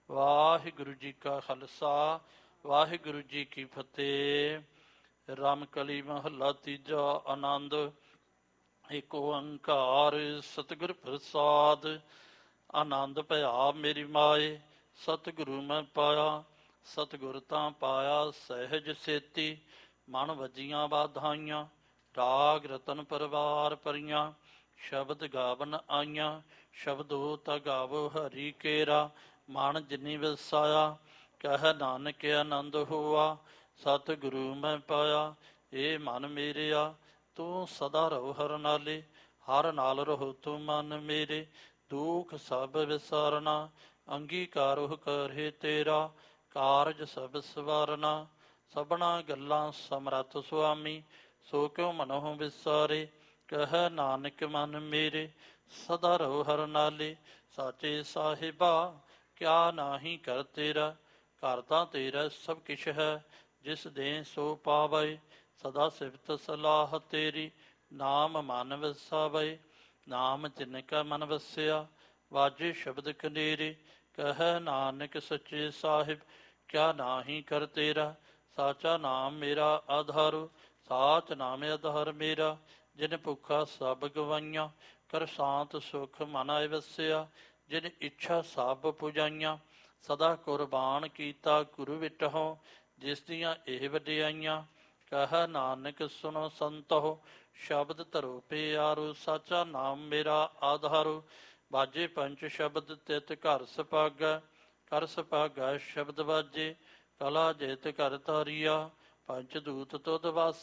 ਵਾਹਿਗੁਰੂ ਜੀ ਕਾ ਖਾਲਸਾ ਵਾਹਿਗੁਰੂ ਜੀ ਕੀ ਫਤਿਹ। ਰਾਮਕਲੀ ਮਹੱਲਾ ਤੀਜਾ। ਆਨੰਦ। ਇਕ ਓੰਕਾਰ ਸਤਿਗੁਰ ਪ੍ਰਸਾਦ। ਆਨੰਦ ਭਇਆ ਮੇਰੀ ਮਾਏ, ਸਤਿਗੁਰੂ ਮੈਂ ਪਾਇਆ। ਸਤਿਗੁਰ ਤਾਂ ਪਾਇਆ ਸਹਿਜ ਸੇਤੀ, ਮਨ ਵੱਜੀਆਂ ਬਾਧਾਈਆਂ। ਰਾਗ ਰਤਨ ਪਰਵਾਰ ਪਰੀਆਂ, ਸ਼ਬਦ ਗਾਵਨ ਆਈਆਂ। ਸ਼ਬਦੋ ਤਾ ਗਾਵੋ ਹਰੀ ਕੇਰਾ, ਮਨ ਜਿਨੀ ਵਸਾਇਆ। ਕਹਿ ਨਾਨਕ ਆਨੰਦ ਹੋਆ, ਸਤਿਗੁਰੂ ਮੈਂ ਪਾਇਆ। ਏ ਮਨ ਮੇਰਿਆ ਤੂੰ ਸਦਾ ਰਹੋ ਹਰ ਨਾਲੇ, ਹਰ ਨਾਲ ਰਹੋ ਤੂੰ ਮਨ ਮੇਰੇ। ਦੁਖ ਸਭ ਵਿਸਾਰਨਾ, ਅੰਗੀਕਾਰੋ ਕਰੇ ਤੇਰਾ। ਕਾਰਜ ਸਭ ਸਵਾਰਨਾ, ਸਭਨਾ ਗੱਲਾਂ ਸਮਰੱਥ ਸੁਆਮੀ। ਸੋ ਕਿਉ ਮਨਹੁ ਵਿਸਾਰੇ, ਕਹਿ ਨਾਨਕ ਮਨ ਮੇਰੇ। ਸਦਾ ਰਹੋ ਹਰ ਨਾਲੇ, ਸਾਚੇ ਸਾਹਿਬਾ ਕਿਆ ਨਾਹੀ ਕਰ ਤੇਰਾ। ਘਰ ਤਾਂ ਤੇਰਾ ਸਭ ਕਿਛ ਹੈ, ਜਿਸ ਦੇ ਸੋ ਪਾਵੇ। ਸਦਾ ਸਿਫਤ ਸਲਾਹ ਤੇਰੀ, ਨਾਮ ਮਨ ਵਸਾਵੇ। ਨਾਮ ਜਿਨ ਕਾ ਮਨ ਵਸਿਆ, ਵਾਜੇ ਸ਼ਬਦ ਕਨੇਰੇ। ਕਹਿ ਨਾਨਕ ਸੱਚੇ ਸਾਹਿਬ ਕਿਆ ਨਾਹੀ ਕਰ ਤੇਰਾ। ਸਾਚਾ ਨਾਮ ਮੇਰਾ ਆਧਾਰੁ, ਸਾਚ ਨਾਮ ਆਧਾਰ ਮੇਰਾ। ਜਿਨ ਭੁੱਖਾ ਸਭ ਗਵਾਈਆਂ, ਕਰ ਸ਼ਾਂਤ ਸੁਖ ਮਨ ਆਏ ਵਸਿਆ। ਜਿਨ ਇੱਛਾ ਸਭ ਪੁਜਾਈਆਂ, ਸਦਾ ਕੁਰਬਾਨ ਕੀਤਾ ਗੁਰੂ ਵਿਟਹੁ। ਜਿਸ ਦੀਆਂ ਇਹ ਵਡਿਆਈਆਂ, ਕਹਿ ਨਾਨਕ ਸੁਣੋ ਸੰਤਹੁ। ਸ਼ਬਦ ਧਰੋ ਪਿਆਰੋ, ਸਾਚਾ ਨਾਮ ਮੇਰਾ ਆਧਾਰੋ। ਬਾਜੇ ਪੰਚ ਸ਼ਬਦ ਤਿਤ ਘਰ ਸੁਭਾਗੈ, ਕਰ ਸੁਭਾਗੈ ਸ਼ਬਦ ਬਾਜੇ। ਕਲਾ ਜਿਤ ਘਰ ਤਾਰੀਆ, ਪੰਚ ਦੂਤ ਤੁਧ ਵਾਸ